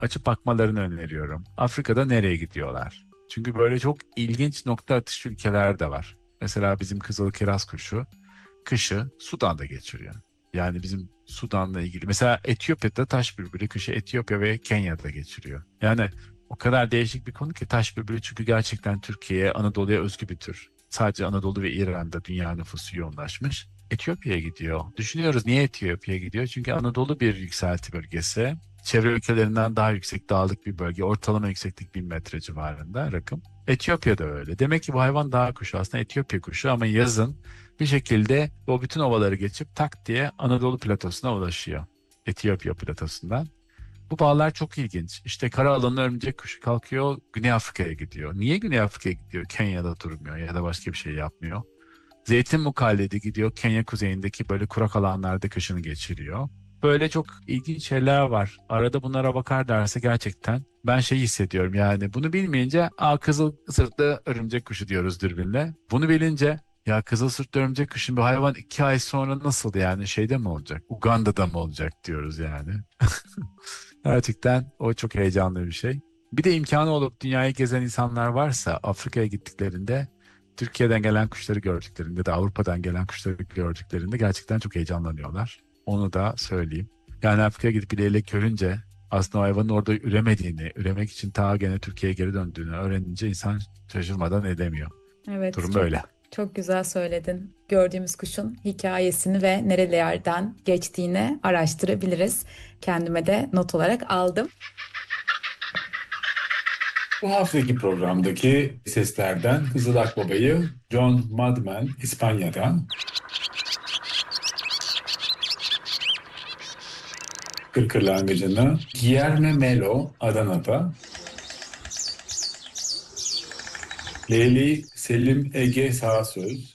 Açıp bakmalarını öneriyorum. Afrika'da nereye gidiyorlar? Çünkü böyle çok ilginç nokta atışı ülkeler de var. Mesela bizim kızıl kiraz kuşu kışı Sudan'da geçiriyor. Yani bizim Sudan'la ilgili. Mesela Etiyopya'da taş bülbülü kışı Etiyopya ve Kenya'da geçiriyor. Yani o kadar değişik bir konu ki taş bülbülü, çünkü gerçekten Türkiye'ye, Anadolu'ya özgü bir tür. Sadece Anadolu ve İran'da dünya nüfusu yoğunlaşmış. Etiyopya'ya gidiyor. Düşünüyoruz niye Etiyopya'ya gidiyor? Çünkü Anadolu bir yükselti bölgesi. Çevre ülkelerinden daha yüksek dağlık bir bölge. Ortalama yükseklik 1.000 metre civarında rakım. Etiyopya'da öyle. Demek ki bu hayvan dağ kuşu, aslında Etiyopya kuşu, ama yazın bir şekilde o bütün ovaları geçip tak diye Anadolu platosuna ulaşıyor. Etiyopya platosundan. Bu bağlar çok ilginç. İşte kara alanı örümcek kuşu kalkıyor, Güney Afrika'ya gidiyor. Niye Güney Afrika'ya gidiyor? Kenya'da durmuyor ya da başka bir şey yapmıyor. Zeytin mukalledi gidiyor, Kenya kuzeyindeki böyle kurak alanlarda kışını geçiriyor. Böyle çok ilginç şeyler var. Arada bunlara bakar derse gerçekten ben şey hissediyorum, yani bunu bilmeyince kızıl sırtlı örümcek kuşu diyoruz dürbünle. Bunu bilince ya kızıl sırtlı örümcek kuşun bir hayvan 2 ay sonra nasıl, yani şeyde mi olacak? Uganda'da mı olacak diyoruz yani. Gerçekten o çok heyecanlı bir şey. Bir de imkanı olup dünyayı gezen insanlar varsa Afrika'ya gittiklerinde, Türkiye'den gelen kuşları gördüklerinde de Avrupa'dan gelen kuşları gördüklerinde gerçekten çok heyecanlanıyorlar. Onu da söyleyeyim. Yani Afrika'ya gidip bir leylek görünce aslında o hayvanın orada üremediğini, üremek için ta gene Türkiye'ye geri döndüğünü öğrenince insan şaşırmadan edemiyor. Evet, Durum çok böyle. çok güzel söyledin. Gördüğümüz kuşun hikayesini ve nerelerden geçtiğini araştırabiliriz. Kendime de not olarak aldım. Bu haftaki programdaki seslerden Kızıl Akbaba'yı John Madman İspanya'dan, Kırkırlangıcını Guillermo Melo Adana'da, Leyli Selim Ege Sağsöz